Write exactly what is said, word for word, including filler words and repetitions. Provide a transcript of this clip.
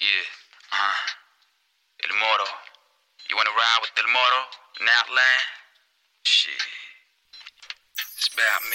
Yeah, uh, El Moro. You wanna ride with El Moro in Outland? Shit, it's about me.